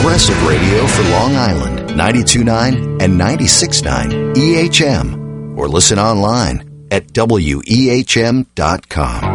Progressive Radio for Long Island, 92.9 and 96.9 EHM. Or listen online at wehm.com.